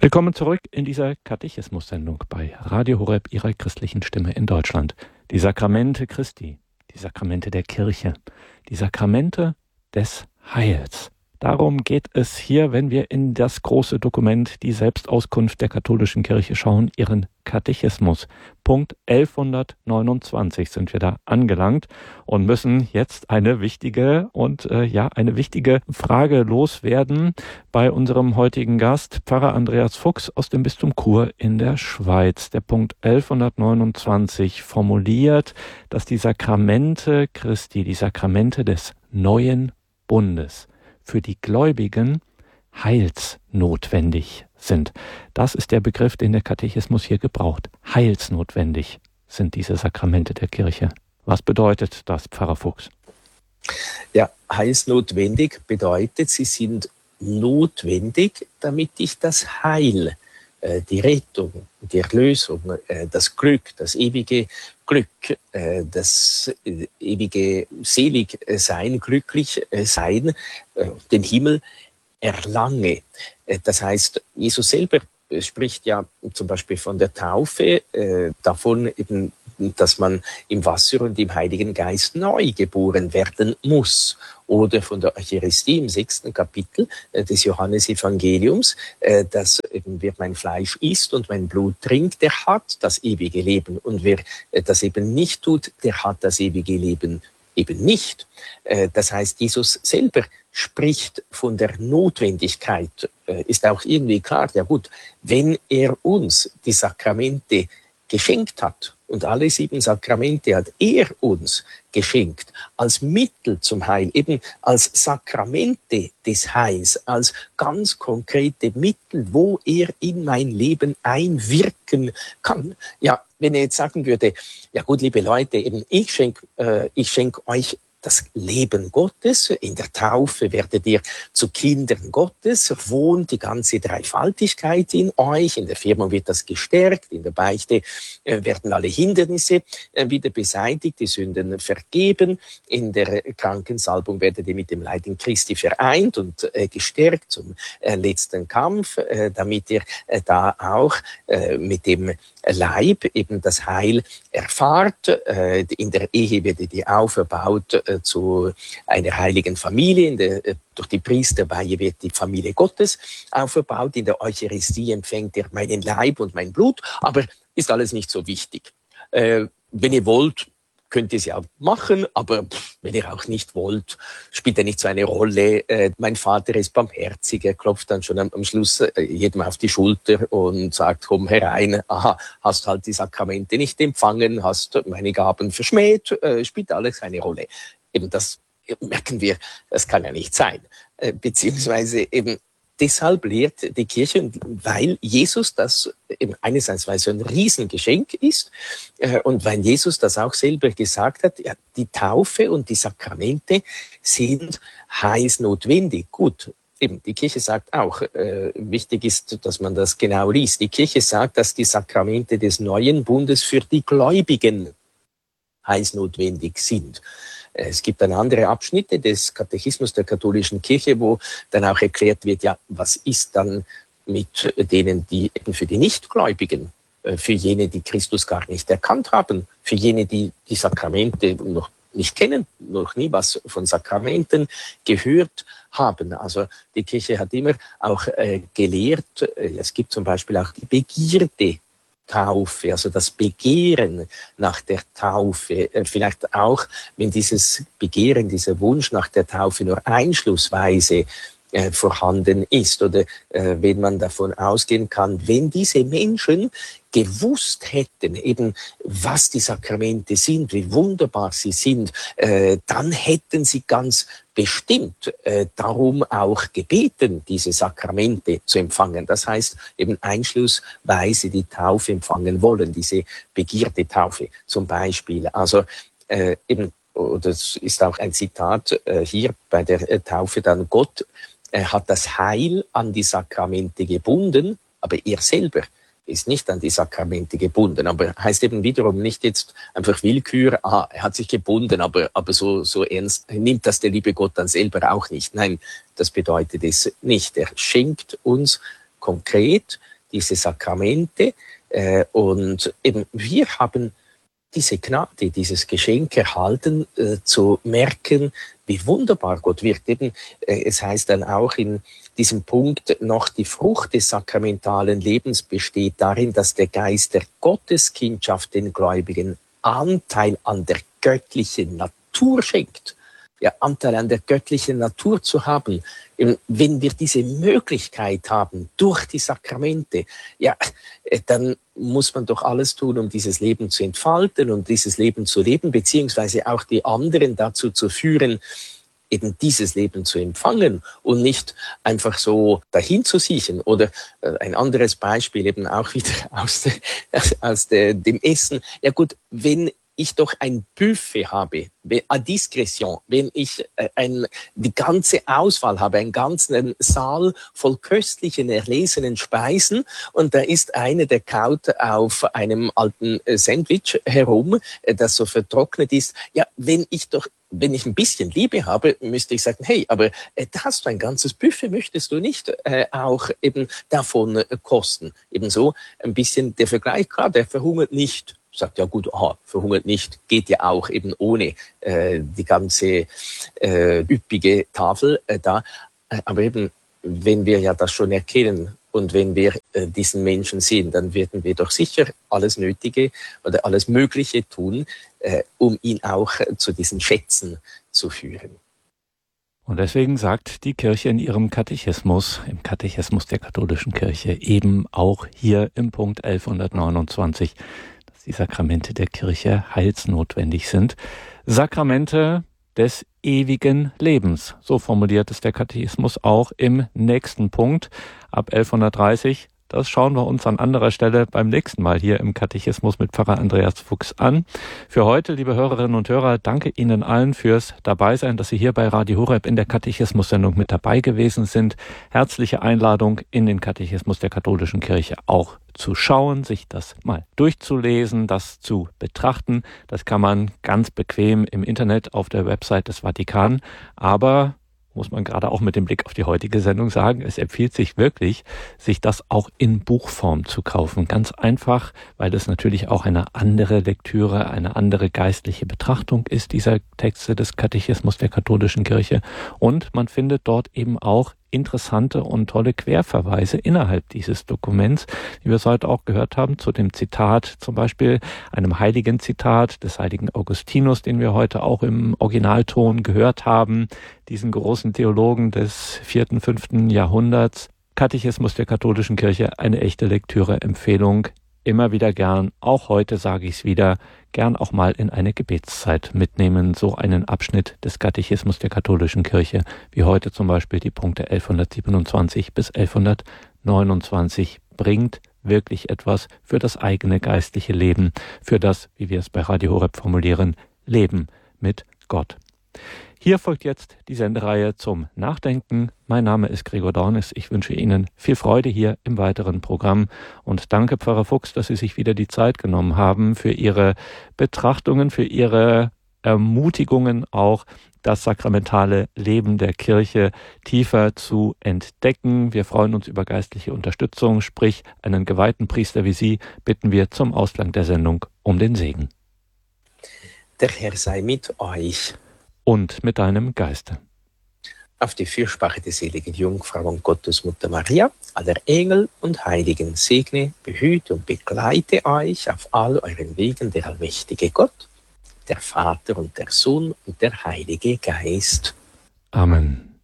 Willkommen zurück in dieser Katechismus-Sendung bei Radio Horeb, Ihrer christlichen Stimme in Deutschland. Die Sakramente Christi, die Sakramente der Kirche, die Sakramente des Heils. Darum geht es hier, wenn wir in das große Dokument, die Selbstauskunft der katholischen Kirche schauen, ihren Katechismus. Punkt 1129 sind wir da angelangt und müssen jetzt eine wichtige Frage loswerden bei unserem heutigen Gast, Pfarrer Andreas Fuchs aus dem Bistum Chur in der Schweiz. Der Punkt 1129 formuliert, dass die Sakramente Christi, die Sakramente des neuen Bundes, für die Gläubigen heilsnotwendig sind. Das ist der Begriff, den der Katechismus hier gebraucht. Heilsnotwendig sind diese Sakramente der Kirche. Was bedeutet das, Pfarrer Fuchs? Ja, heilsnotwendig bedeutet, sie sind notwendig, damit ich das Heil, die Rettung, die Erlösung, das Glück, das ewige Glück, das ewige Seligsein, glücklich sein, den Himmel erlange. Das heißt, Jesus selber spricht ja zum Beispiel von der Taufe, davon eben, dass man im Wasser und im Heiligen Geist neu geboren werden muss. Oder von der Eucharistie im 6. Kapitel des Johannesevangeliums, dass eben wer mein Fleisch isst und mein Blut trinkt, der hat das ewige Leben. Und wer das eben nicht tut, der hat das ewige Leben eben nicht. Das heißt, Jesus selber spricht von der Notwendigkeit. Ist auch irgendwie klar, ja gut, wenn er uns die Sakramente geschenkt hat, und alle 7 Sakramente hat er uns geschenkt, als Mittel zum Heil, eben als Sakramente des Heils, als ganz konkrete Mittel, wo er in mein Leben einwirken kann. Ja, wenn er jetzt sagen würde, ja gut, liebe Leute, eben ich schenk euch das Leben Gottes. In der Taufe werdet ihr zu Kindern Gottes, wohnt die ganze Dreifaltigkeit in euch. In der Firmung wird das gestärkt, in der Beichte werden alle Hindernisse wieder beseitigt, die Sünden vergeben. In der Krankensalbung werdet ihr mit dem Leiden Christi vereint und gestärkt zum letzten Kampf, damit ihr da auch mit dem Leib eben das Heil erfahrt. In der Ehe werdet ihr auferbaut zu einer heiligen Familie. Durch die Priesterweihe wird die Familie Gottes auferbaut. In der Eucharistie empfängt ihr meinen Leib und mein Blut. Aber ist alles nicht so wichtig. Wenn ihr wollt, könnt ihr es ja machen, aber wenn ihr auch nicht wollt, spielt ja nicht so eine Rolle. Mein Vater ist barmherzig, er klopft dann schon am Schluss jedem auf die Schulter und sagt, komm herein, aha, hast halt die Sakramente nicht empfangen, hast meine Gaben verschmäht, spielt alles keine Rolle. Eben das merken wir, das kann ja nicht sein. Beziehungsweise eben deshalb lehrt die Kirche, weil Jesus das eben einerseits, weil so ein Riesengeschenk ist und weil Jesus das auch selber gesagt hat, ja, die Taufe und die Sakramente sind heilsnotwendig. Gut, eben die Kirche sagt auch, wichtig ist, dass man das genau liest. Die Kirche sagt, dass die Sakramente des neuen Bundes für die Gläubigen heilsnotwendig sind. Es gibt dann andere Abschnitte des Katechismus der katholischen Kirche, wo dann auch erklärt wird, ja, was ist dann mit denen, die eben für die Nichtgläubigen, für jene, die Christus gar nicht erkannt haben, für jene, die die Sakramente noch nicht kennen, noch nie was von Sakramenten gehört haben. Also die Kirche hat immer auch gelehrt, es gibt zum Beispiel auch die Begierde, Taufe, also das Begehren nach der Taufe, vielleicht auch, wenn dieses Begehren, dieser Wunsch nach der Taufe nur einschlussweise vorhanden ist oder wenn man davon ausgehen kann, wenn diese Menschen gewusst hätten, eben was die Sakramente sind, wie wunderbar sie sind, dann hätten sie ganz bestimmt darum auch gebeten, diese Sakramente zu empfangen. Das heißt, eben einschlussweise die Taufe empfangen wollen, diese Begierde Taufe zum Beispiel. Also eben, das ist auch ein Zitat hier bei der Taufe dann, Gott hat das Heil an die Sakramente gebunden, aber er selber ist nicht an die Sakramente gebunden. Aber heißt eben wiederum nicht jetzt einfach Willkür, er hat sich gebunden, aber so ernst nimmt das der liebe Gott dann selber auch nicht. Nein, das bedeutet es nicht. Er schenkt uns konkret diese Sakramente. Und eben wir haben diese Gnade, dieses Geschenk erhalten, zu merken, wie wunderbar Gott wirkt. Eben, es heißt dann auch in diesem Punkt noch, die Frucht des sakramentalen Lebens besteht darin, dass der Geist der Gotteskindschaft den Gläubigen Anteil an der göttlichen Natur schenkt. Ja, Anteil an der göttlichen Natur zu haben. Wenn wir diese Möglichkeit haben durch die Sakramente, ja, dann muss man doch alles tun, um dieses Leben zu entfalten, um dieses Leben zu leben, beziehungsweise auch die anderen dazu zu führen, eben dieses Leben zu empfangen und nicht einfach so dahin zu siechen. Oder ein anderes Beispiel eben auch wieder aus dem Essen. Ja gut, wenn ich doch ein Buffet habe, à discrétion, wenn ich die ganze Auswahl habe, einen ganzen Saal voll köstlichen, erlesenen Speisen und da ist einer, der kaut auf einem alten Sandwich herum, das so vertrocknet ist. Ja, wenn ich ein bisschen Liebe habe, müsste ich sagen, hey, aber da hast du ein ganzes Buffet, möchtest du nicht auch eben davon kosten? Ebenso ein bisschen der Vergleich, klar, der verhungert nicht. Sagt, ja gut, verhungert nicht, geht ja auch eben ohne die ganze üppige Tafel da. Aber eben, wenn wir ja das schon erkennen und wenn wir diesen Menschen sehen, dann werden wir doch sicher alles Nötige oder alles Mögliche tun, um ihn auch zu diesen Schätzen zu führen. Und deswegen sagt die Kirche in ihrem Katechismus, im Katechismus der katholischen Kirche, eben auch hier im Punkt 1129, dass die Sakramente der Kirche heilsnotwendig sind. Sakramente des ewigen Lebens. So formuliert es der Katechismus auch im nächsten Punkt ab 1130. Das schauen wir uns an anderer Stelle beim nächsten Mal hier im Katechismus mit Pfarrer Andreas Fuchs an. Für heute, liebe Hörerinnen und Hörer, danke Ihnen allen fürs Dabeisein, dass Sie hier bei Radio Horeb in der Katechismus-Sendung mit dabei gewesen sind. Herzliche Einladung in den Katechismus der katholischen Kirche auch zu schauen, sich das mal durchzulesen, das zu betrachten. Das kann man ganz bequem im Internet auf der Website des Vatikan, aber muss man gerade auch mit dem Blick auf die heutige Sendung sagen, es empfiehlt sich wirklich, sich das auch in Buchform zu kaufen. Ganz einfach, weil es natürlich auch eine andere Lektüre, eine andere geistliche Betrachtung ist, dieser Texte des Katechismus der katholischen Kirche. Und man findet dort eben auch interessante und tolle Querverweise innerhalb dieses Dokuments, wie wir es heute auch gehört haben, zu dem Zitat, zum Beispiel einem heiligen Zitat des heiligen Augustinus, den wir heute auch im Originalton gehört haben, diesen großen Theologen des 4., 5. Jahrhunderts. Katechismus der katholischen Kirche, eine echte Lektüre-Empfehlung. Immer wieder gern, auch heute sage ich es wieder, gern auch mal in eine Gebetszeit mitnehmen, so einen Abschnitt des Katechismus der katholischen Kirche, wie heute zum Beispiel die Punkte 1127 bis 1129, bringt wirklich etwas für das eigene geistliche Leben, für das, wie wir es bei Radio Horeb formulieren, Leben mit Gott. Hier folgt jetzt die Sendereihe zum Nachdenken. Mein Name ist Gregor Dornis. Ich wünsche Ihnen viel Freude hier im weiteren Programm und danke Pfarrer Fuchs, dass Sie sich wieder die Zeit genommen haben für Ihre Betrachtungen, für Ihre Ermutigungen auch, das sakramentale Leben der Kirche tiefer zu entdecken. Wir freuen uns über geistliche Unterstützung, sprich einen geweihten Priester wie Sie bitten wir zum Ausklang der Sendung um den Segen. Der Herr sei mit euch. Und mit deinem Geiste. Auf die Fürsprache der seligen Jungfrau und Gottesmutter Maria, aller Engel und Heiligen, segne, behüte und begleite euch auf all euren Wegen der allmächtige Gott, der Vater und der Sohn und der Heilige Geist. Amen.